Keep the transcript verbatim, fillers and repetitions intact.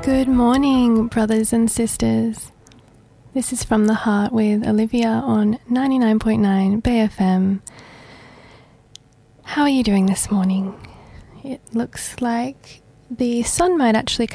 Good morning, brothers and sisters. This is From the Heart with Olivia on ninety-nine point nine Bay F M. How are you doing this morning? It looks like the sun might actually